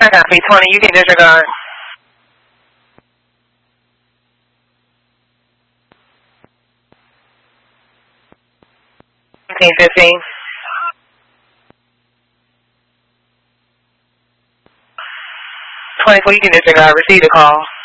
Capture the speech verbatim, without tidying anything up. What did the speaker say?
Copy. twenty, you can disregard. seventeen fifteen. twenty-four, you can disregard. Receive the call.